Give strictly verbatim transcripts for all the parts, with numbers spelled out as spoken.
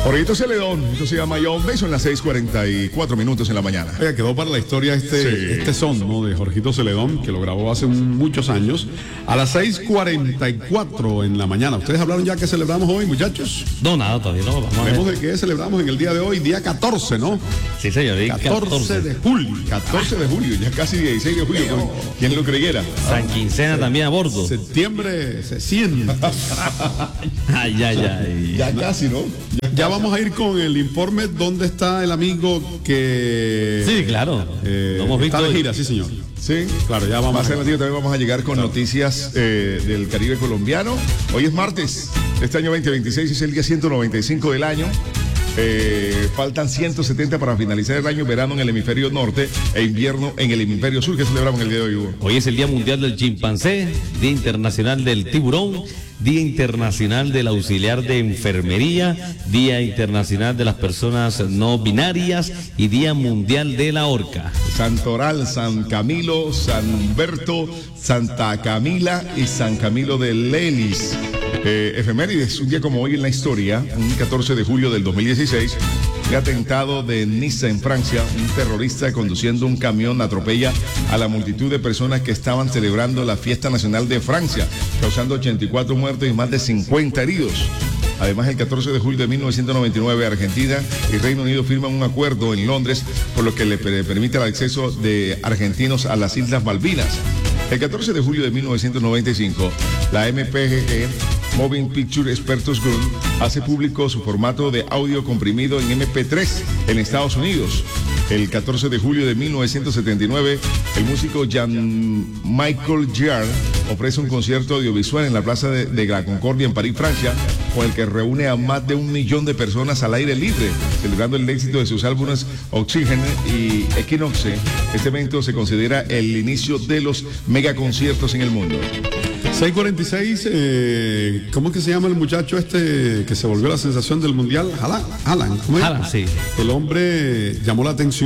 Jorgito Celedón, esto se llama John Mason, las seis cuarenta y cuatro minutos en la mañana. Oiga, quedó para la historia este, sí. este son, ¿no? De Jorgito Celedón, que lo grabó hace un, muchos años, a las seis cuarenta y cuatro en la mañana. ¿Ustedes hablaron ya que celebramos hoy, muchachos? No, nada, todavía no. Vamos a Vemos de qué celebramos en el día de hoy, día catorce, ¿no? Sí, señor, día catorce de julio. catorce de julio, ya casi dieciséis de julio, oh. ¿Quién lo creyera? San Quincena ah, también a bordo. Septiembre se siente. Ay, ay, ay. Ya casi, ¿no? Ya, ya vamos a ir con el informe. ¿Dónde está el amigo que... Sí, claro. Eh, hemos visto está de gira, sí, señor. Sí, claro, ya vamos. Más adelante también vamos a llegar con claro. noticias eh, del Caribe colombiano. Hoy es martes, este año veinte veintiséis es el día ciento noventa y cinco del año. Eh, faltan ciento setenta para finalizar el año, verano en el hemisferio norte e invierno en el hemisferio sur. ¿Qué celebramos el día de hoy, Hugo? Hoy es el Día Mundial del Chimpancé, Día Internacional del Tiburón, Día Internacional del Auxiliar de Enfermería, Día Internacional de las Personas No Binarias y Día Mundial de la Orca. Santoral, San Camilo, San Humberto, Santa Camila y San Camilo de Lelis. Eh, efemérides, un día como hoy en la historia, un catorce de julio del dos mil dieciséis, el atentado de Niza en Francia, un terrorista conduciendo un camión atropella a la multitud de personas que estaban celebrando la fiesta nacional de Francia, causando ochenta y cuatro muertos y más de cincuenta heridos. Además, el catorce de julio de mil novecientos noventa y nueve, Argentina y Reino Unido firman un acuerdo en Londres por lo que le permite el acceso de argentinos a las Islas Malvinas. El catorce de julio de mil novecientos noventa y cinco, la M P G E, Moving Picture Expertos Group, hace público su formato de audio comprimido en eme pe tres en Estados Unidos. El catorce de julio de mil novecientos setenta y nueve, el músico Jean-Michel Jarre ofrece un concierto audiovisual en la Plaza de, de la Concordia en París, Francia, con el que reúne a más de un millón de personas al aire libre, celebrando el éxito de sus álbumes Oxygen y Equinoxe. Este evento se considera el inicio de los megaconciertos en el mundo. seis cuarenta y seis, eh, ¿cómo es que se llama el muchacho este que se volvió la sensación del mundial? Haaland, Haaland, ¿cómo es? Haaland, sí. El hombre llamó la atención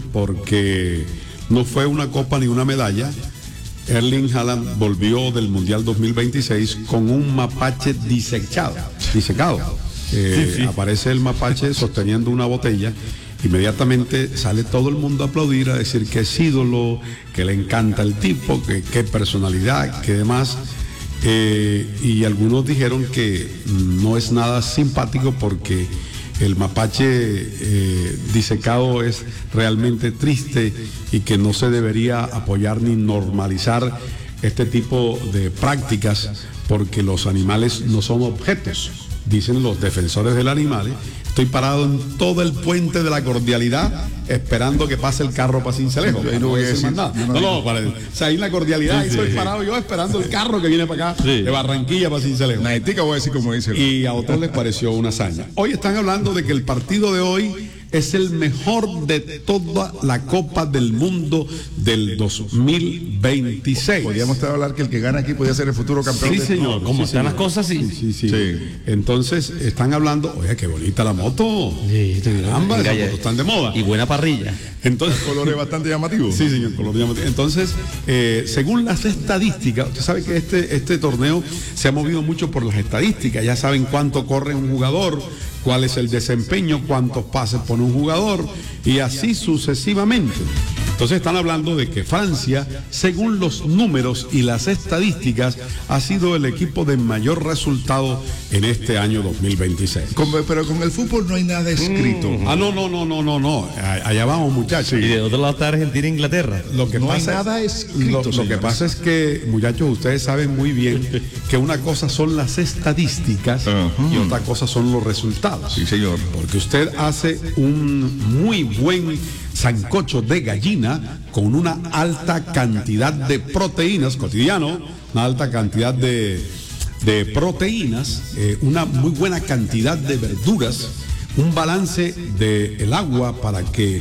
porque no fue una copa ni una medalla. Erling Haaland volvió del mundial dos mil veintiséis con un mapache disecado, disecado. Eh, sí, sí. Aparece el mapache sosteniendo una botella. Inmediatamente sale todo el mundo a aplaudir, a decir que es ídolo, que le encanta el tipo, que qué personalidad, que demás. Eh, y algunos dijeron que no es nada simpático porque el mapache eh, disecado es realmente triste y que no se debería apoyar ni normalizar este tipo de prácticas porque los animales no son objetos, dicen los defensores del animal. Estoy parado en todo el puente de la cordialidad esperando que pase el carro para Cincelejo. No, no voy a decir más nada. No, no, para, o sea, ahí en la cordialidad, sí, estoy sí. parado yo esperando el carro que viene para acá, sí. de Barranquilla para Cincelejo. Una ética voy a decir como dice. Y a otros les pareció una hazaña. Hoy están hablando de que el partido de hoy es el mejor de toda la Copa del Mundo del dos mil veintiséis. Podríamos estar hablando que el que gana aquí podría ser el futuro campeón. Sí, de... señor. No, ¿Cómo sí, están señor. las cosas? Sí. Sí, sí, sí. sí. Entonces, están hablando, oye, qué bonita la moto. Sí, Caramba, esas motos están de moda. Y buena parrilla. Entonces, el color es bastante llamativo. Sí, señor, color llamativo. Entonces, eh, según las estadísticas, usted sabe que este, este torneo se ha movido mucho por las estadísticas. Ya saben cuánto corre un jugador, cuál es el desempeño, cuántos pases pone un jugador y así sucesivamente. Entonces están hablando de que Francia, según los números y las estadísticas, ha sido el equipo de mayor resultado en este año dos mil veintiséis. Con, pero con el fútbol no hay nada escrito. Mm. Ah, no, no, no, no, no, no. Allá vamos, muchachos. Y de otro lado está Argentina e Inglaterra. Lo que no pasa hay nada escrito. Lo, lo que pasa es que, muchachos, ustedes saben muy bien que una cosa son las estadísticas uh-huh. y otra cosa son los resultados. Sí, señor. Porque usted hace un muy buen sancocho de gallina con una alta cantidad de proteínas, cotidiano, una alta cantidad de, de proteínas, eh, una muy buena cantidad de verduras, un balance del agua para que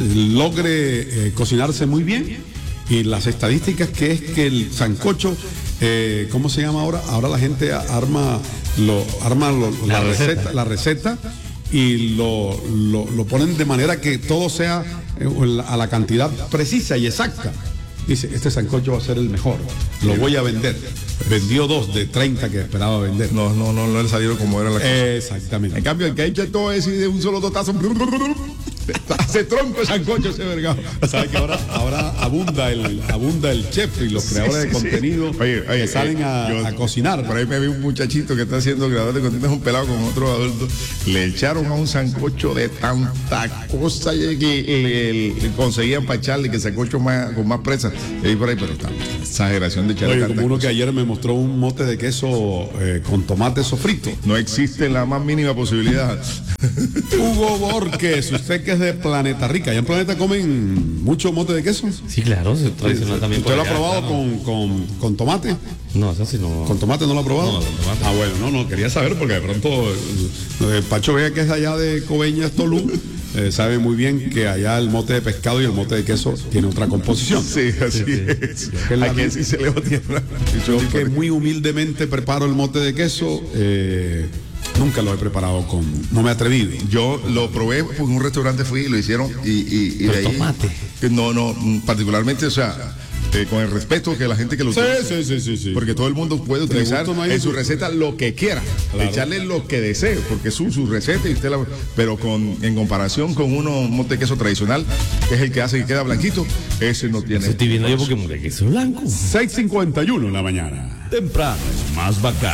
logre eh, cocinarse muy bien. Y las estadísticas que es que el sancocho, eh, ¿cómo se llama ahora? Ahora la gente arma, lo, arma lo, la, la receta, receta, la receta y lo, lo, lo ponen de manera que todo sea a la cantidad precisa y exacta. Dice, este sancocho va a ser el mejor, lo voy a vender. vendió dos de treinta que esperaba vender. No, no, no, no le salieron como era la cosa. Exactamente. En cambio, el que echa todo ese de un solo totazo, hace tronco sancocho ese vergado. ¿Sabes que ahora, ahora abunda el abunda el chef y los creadores Sí, sí, de contenido sí. Oye, oye, que salen eh, a, yo- a cocinar? Por ahí me vi un muchachito que está haciendo creador de contenido, es un pelado con otro adulto. Le echaron a un sancocho de tanta cosa y que eh, el- conseguían para echarle que sancocho más, con más presa. Y ahí por ahí, pero está exageración de echarle Oye, tanta como uno cosa. que ayer me mostró un mote de queso eh, con tomate sofrito. No existe la más mínima posibilidad. Hugo Borges, usted que es de Planeta Rica. ¿Ya en Planeta comen mucho mote de queso? Sí, claro, es tradicional también. por ¿Usted lo ha acá, probado claro. con, con, con tomate? No, eso sí no. ¿Con tomate no lo ha probado? No, con tomate. Ah, bueno, no, no, quería saber porque de pronto eh, Pacho Vega, que es allá de Coveñas, Tolú, eh, sabe muy bien que allá el mote de pescado y el mote de queso tiene otra composición. Sí, así es. Aquí sí se le va a tirar. Yo que muy humildemente preparo el mote de queso, eh, nunca lo he preparado con... No me he atrevido. Yo lo probé, pues, en un restaurante fui y lo hicieron y, y, y de Con ahí. tomate. que No, no, mm, particularmente, o sea, eh, con el respeto que la gente que lo Sí, utiliza. sí, sí, sí, sí. Porque todo el mundo puede utilizar gusto no hay en su gusto. receta lo que quiera, Claro. echarle lo que desee, porque es su, su receta y usted la, pero con en comparación con uno un monte de queso tradicional, que es el que hace que queda blanquito, ese no tiene. Eso estoy viendo yo porque mire, queso blanco. seis cincuenta y uno en la mañana. Temprano, más bacán.